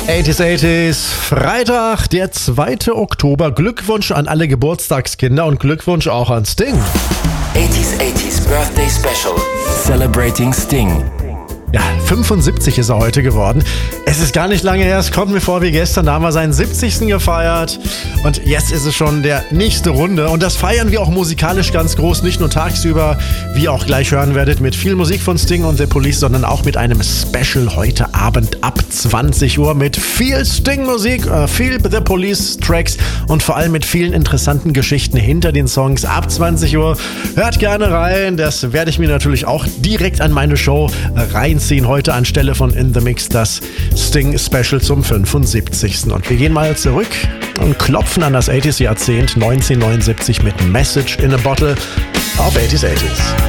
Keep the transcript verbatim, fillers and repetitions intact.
achtziger achtziger, Freitag, der zweite Oktober. Glückwunsch an alle Geburtstagskinder und Glückwunsch auch an Sting. achtziger achtziger Birthday Special. Celebrating Sting. Ja, fünfundsiebzig ist er heute geworden. Es ist gar nicht lange her, es kommt mir vor wie gestern, da haben wir seinen siebzigsten gefeiert. Und jetzt ist es schon der nächste Runde. Und das feiern wir auch musikalisch ganz groß, nicht nur tagsüber, wie ihr auch gleich hören werdet, mit viel Musik von Sting und The Police, sondern auch mit einem Special heute Abend ab zwanzig Uhr mit viel Sting-Musik, äh, viel The Police-Tracks und vor allem mit vielen interessanten Geschichten hinter den Songs ab zwanzig Uhr. Hört gerne rein, das werde ich mir natürlich auch direkt an meine Show reinziehen. Heute anstelle von In The Mix das Sting Special zum fünfundsiebzigsten Und wir gehen mal zurück und klopfen an das achtziger Jahrzehnt neunzehnhundertneunundsiebzig mit Message in a Bottle auf achtziger achtziger.